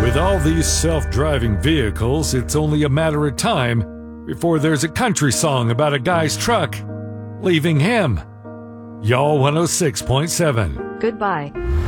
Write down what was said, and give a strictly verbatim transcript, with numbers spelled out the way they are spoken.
With all these self-driving vehicles, it's only a matter of time before there's a country song about a guy's truck leaving him. Y'all one oh six point seven. Goodbye.